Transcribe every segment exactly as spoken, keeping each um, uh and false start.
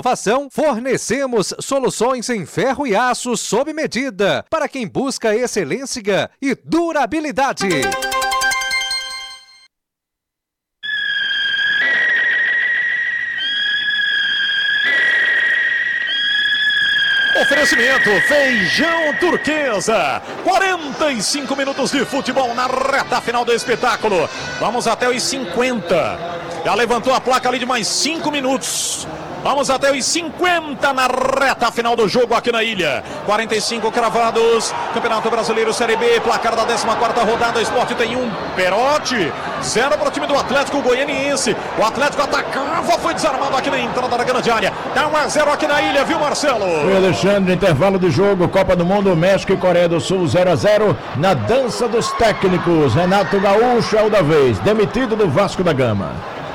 Inovação, fornecemos soluções em ferro e aço sob medida para quem busca excelência e durabilidade. Oferecimento Feijão Turquesa, quarenta e cinco minutos de futebol na reta final do espetáculo. Vamos até os cinquenta. Já levantou a placa ali de mais cinco minutos. Vamos até os cinquenta na reta final do jogo aqui na ilha. quarenta e cinco cravados. Campeonato Brasileiro Série B, placar da décima quarta rodada. O Sport tem um, Perotti. Zero para o time do Atlético Goianiense. O Atlético atacava, foi desarmado aqui na entrada da grande área. Dá um a zero aqui na ilha, viu, Marcelo? Oi, Alexandre, intervalo de jogo. Copa do Mundo, México e Coreia do Sul, zero a zero. Na dança dos técnicos, Renato Gaúcho é o da vez, demitido do Vasco da Gama.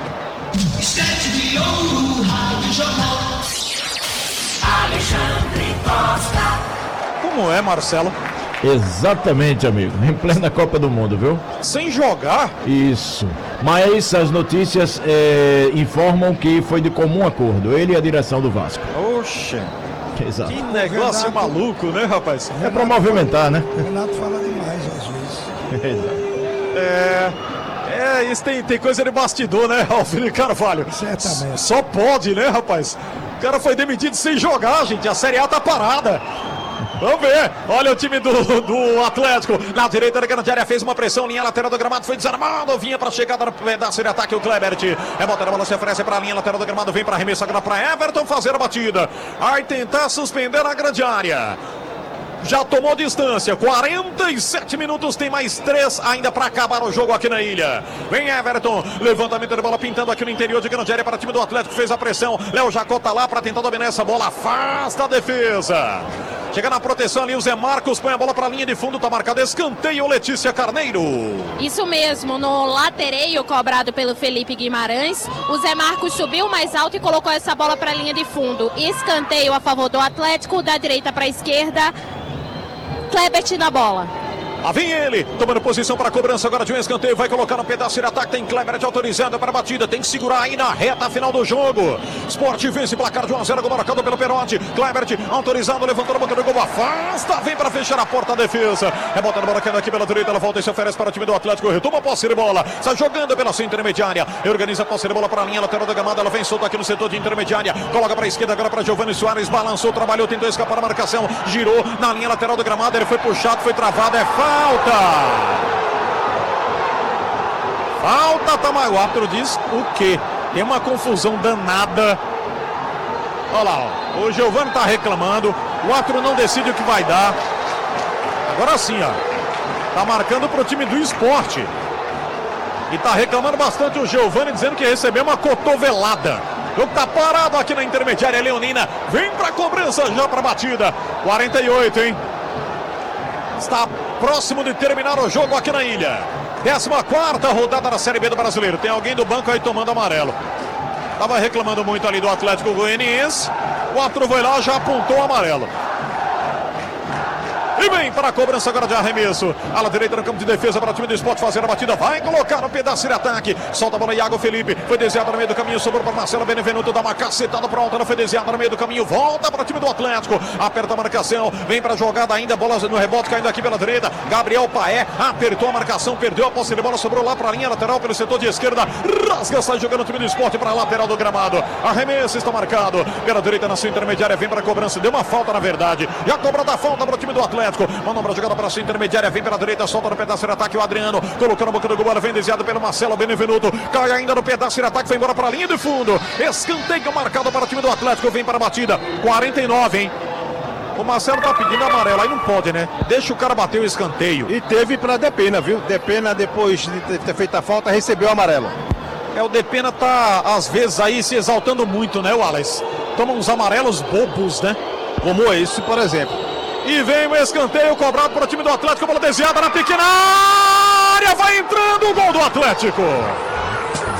Alexandre Costa. Como é, Marcelo? Exatamente, amigo. Em plena Copa do Mundo, viu? Sem jogar? Isso. Mas as notícias é, informam que foi de comum acordo, ele e a direção do Vasco. Oxe. Exato. Que negócio Renato, maluco, né, rapaz? É pra movimentar, né? O Renato fala demais às vezes. Exato. É... É, isso tem, tem coisa de bastidor, né, Alfredo Carvalho? Certamente. Só pode, né, rapaz? O cara foi demitido sem jogar, gente. A Série A tá parada. Vamos ver. Olha o time do, do Atlético. Na direita da grande área fez uma pressão. Linha lateral do gramado. Foi desarmado. Vinha para chegada no pedaço de ataque. O Klebert. Rebota a bola, se oferece para a linha lateral do gramado. Vem para arremesso agora para Everton fazer a batida. Vai tentar suspender na grande área. Já tomou distância, quarenta e sete minutos, tem mais três ainda para acabar o jogo aqui na ilha. Vem Everton, levantamento de bola pintando aqui no interior de grande área para o time do Atlético, fez a pressão. Léo Jacó tá lá para tentar dominar essa bola, afasta a defesa. Chega na proteção ali o Zé Marcos, põe a bola para a linha de fundo, tá marcado escanteio, Letícia Carneiro. Isso mesmo, no latereio cobrado pelo Felipe Guimarães, o Zé Marcos subiu mais alto e colocou essa bola para a linha de fundo. Escanteio a favor do Atlético, da direita para a esquerda. Klebert na bola. Lá vem ele, tomando posição para a cobrança agora de um escanteio, vai colocar no pedaço de ataque, tem Klebert autorizado para a batida, tem que segurar aí na reta final do jogo. Sport vence, placar de um a zero, gol marcado pelo Perotti. Klebert autorizado, levantou a boca do gol, afasta, vem para fechar a porta da defesa. Rebota a bola caindo aqui pela direita, ela volta e se oferece para o time do Atlético, retoma a posse de bola, está jogando pela sua intermediária, organiza a posse de bola para a linha lateral da gramada, ela vem solta aqui no setor de intermediária, coloca para a esquerda agora para Giovanni Soares, balançou, trabalhou, tentou escapar da marcação, girou na linha lateral da gramada, ele foi puxado, foi travado, é falta. Falta, Tamayo. O árbitro diz o quê? Tem uma confusão danada. Olha lá, ó. O Giovanni tá reclamando. O árbitro não decide o que vai dar. Agora sim, ó. Tá marcando pro time do Sport. E tá reclamando bastante o Giovanni, dizendo que recebeu uma cotovelada. O jogo tá parado aqui na intermediária leonina. Vem pra cobrança já pra batida. quarenta e oito, hein? Está próximo de terminar o jogo aqui na ilha. décima quarta rodada da Série B do Brasileiro. Tem alguém do banco aí tomando amarelo. Tava reclamando muito ali do Atlético Goianiense. O árbitro foi lá, já apontou o amarelo. E vem para a cobrança agora de arremesso. Ala direita no campo de defesa para o time do Sport fazer a batida. Vai colocar no pedaço de ataque. Solta a bola Iago Felipe. Foi desviado no meio do caminho. Sobrou para Marcelo Benevenuto. Dá uma cacetada para alta. Não foi desviado no meio do caminho. Volta para o time do Atlético. Aperta a marcação. Vem para a jogada ainda. Bola no rebote caindo aqui pela direita. Gabriel Paé apertou a marcação. Perdeu a posse de bola. Sobrou lá para a linha lateral pelo setor de esquerda. Rasga, sai jogando o time do Sport para a lateral do gramado. Arremesso está marcado. Pela direita na sua intermediária. Vem para a cobrança. Deu uma falta na verdade. E a cobra da falta para o time do Atlético. Manda para a jogada para a sua intermediária, vem pela direita, solta no pedaço de ataque o Adriano, colocando a boca do gol, ela vem desviado pelo Marcelo Benevenuto, cai ainda no pedaço de ataque, foi embora para a linha de fundo, escanteio marcado para o time do Atlético, vem para a batida, quarenta e nove, hein? O Marcelo tá pedindo amarelo, aí não pode, né? Deixa o cara bater o escanteio. E teve para Depena, viu? Depena, depois de ter feito a falta, recebeu o amarelo. É, o Depena tá, às vezes, aí se exaltando muito, né, Wallace? Toma uns amarelos bobos, né? Como esse, por exemplo. E vem o escanteio cobrado para o time do Atlético, bola desviada na pequena área, vai entrando o gol do Atlético.